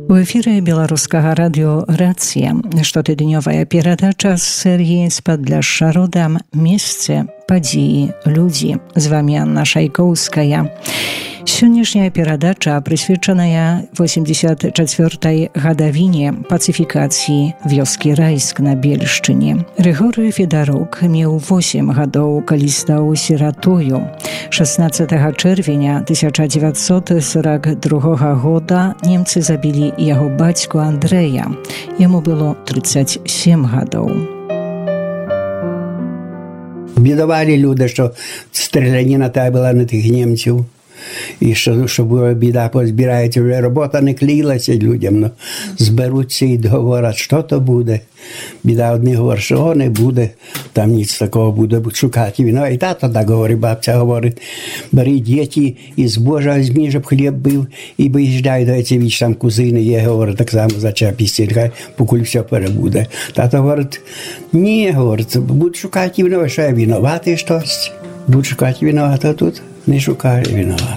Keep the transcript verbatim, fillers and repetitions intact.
У эфіры беларускага радыё «Рацыя» штотыднёвая перадача з серыі «Спадляшша родам. Месцы, падзеі, людзі». З вамі Анна Шайкоўская. Сённяшняя перадача прысвечаная восемьдесят чацвёртай гадавіне пацыфікацыі вёскі Райск на Бельшчыне. Рыгорый Федарук меў восем гадоў, калі стаў сіратою. шаснаццатага чэрвеня тысяча дзевяцьсот сорок другога года немцы забілі яго бацьку Андрэя. Яму было тридцать семь гадоў. Бідавалі люди, що стріляніна та була на тих німців. І що, що була біда, позбирається, вже робота не клеїлася людям. Ну, зберуться і говорять, що то буде. Біда одні говорить, що не буде, там ніц такого буде, шукати віно. І тато так говорить, бабця говорить, бери діти із Божа візьмі, щоб хліб був, і виїжджай до ці віч, там кузини є, говорить, так само зачепісти, хай покуль все перебуде. Тато говорить, ні, говорить, будь шукати віно, що я винуватий щось. Будь шукати винувата тут. Не шукали винуватого.